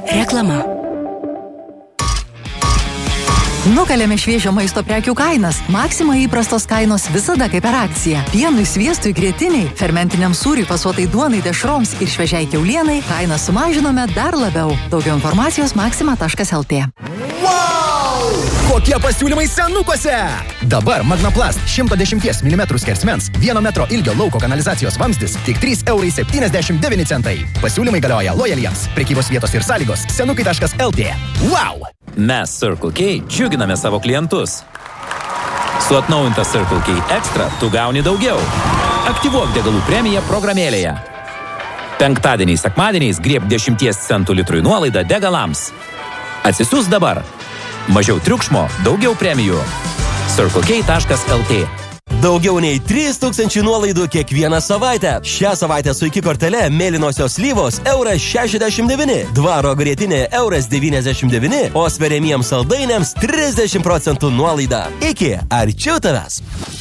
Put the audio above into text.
Reklama. Nukalėme šviežio maisto prekių kainas. Maxima įprastos kainos visada kaip per akciją. Pienui, sviestui, grietiniai, fermentiniam sūriui, fasuotai duonai, dešroms ir šviežiai kiaulienai kainą sumažinome dar labiau. Daugiau informacijos maxima.lt. Wow! Kokie pasiūlymai senukuose? Dabar Magnaplast 110 mm skersmens 1 metro ilgio lauko kanalizacijos vamzdis tik 3,79 €. Pasiūlymai galioja lojaliems. Prekybos vietos ir sąlygos senukai.lt. Wow! Mes Circle K džiuginame savo klientus. Su atnaujinta Circle K Extra tu gauni daugiau. Aktyvuok degalų premiją programėlėje. Penktadieniais, sekmadieniais grieb 10 centų litrui nuolaidą degalams. Atsisiųs dabar. Mažiau triukšmo, daugiau premijų. CircleK.lt. Daugiau nei 3000 nuolaidų kiekvieną savaitę. Šią savaitę su iki kortele mėlynosios slyvos €69, dvaro grietinė €99, o sveriamiems saldainiams 30% nuolaida. Iki, arčiau tavęs.